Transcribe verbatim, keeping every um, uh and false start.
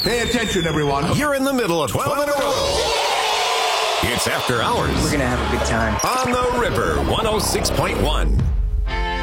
Pay attention, everyone. You're in the middle of twelve in a row. It's After Hours. We're going to have a good time. On the River one oh six point one.